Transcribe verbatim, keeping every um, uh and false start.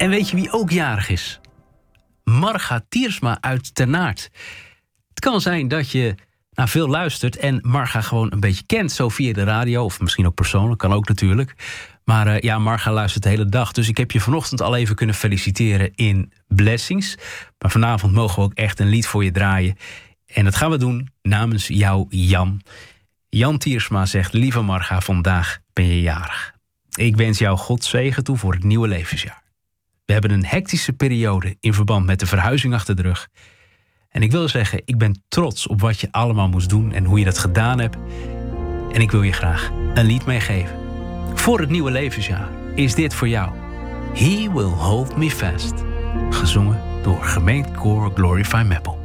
En weet je wie ook jarig is? Marga Tiersma uit Ternaert. Het kan zijn dat je nou, veel luistert en Marga gewoon een beetje kent. Zo via de radio of misschien ook persoonlijk, kan ook natuurlijk. Maar uh, ja, Marga luistert de hele dag. Dus ik heb je vanochtend al even kunnen feliciteren in Blessings. Maar vanavond mogen we ook echt een lied voor je draaien. En dat gaan we doen namens jou, Jan. Jan Tiersma zegt: lieve Marga, vandaag ben je jarig. Ik wens jou Gods zegen toe voor het nieuwe levensjaar. We hebben een hectische periode in verband met de verhuizing achter de rug. En ik wil zeggen, ik ben trots op wat je allemaal moest doen en hoe je dat gedaan hebt. En ik wil je graag een lied meegeven. Voor het nieuwe levensjaar is dit voor jou. He Will Hold Me Fast. Gezongen door Gemeentekoor Glorify Meppel.